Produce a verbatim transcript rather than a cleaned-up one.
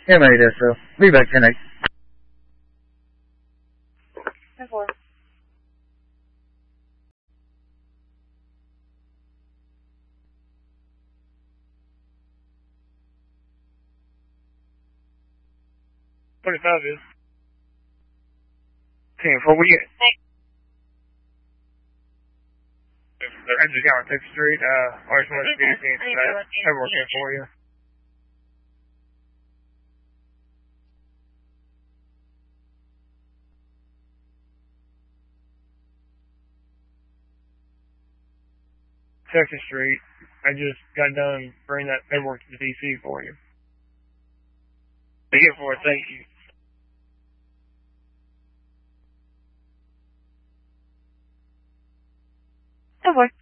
Yeah, maybe that's so. Be back ten eight. ten four. twenty-five is. ten four, we get. I just got on Texas Street. Uh, I just wanted to see if I'm working for you. Texas Street. I just got done bringing that paperwork to the D C for you. Thank you for it. Thank you. ten four.